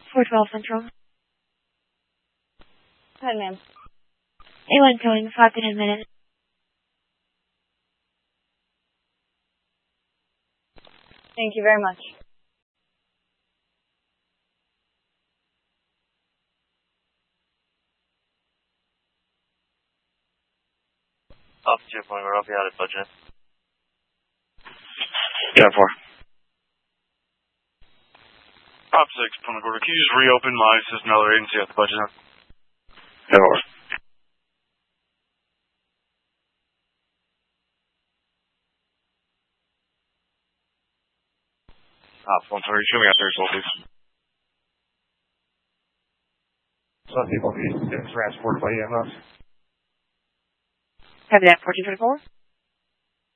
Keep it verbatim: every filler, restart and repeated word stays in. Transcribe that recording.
four twelve Central. Go ahead, ma'am. A one towing, five to ten minutes. Thank you very much. Officer Point, we're off you out at budget. Yeah, four. Op six, Point of Order. Can you just reopen my system other agency at the budget? Yeah, four. Op one thirty, show me out there as well, please. Some people need transport by E M S. Have that fourteen twenty-four.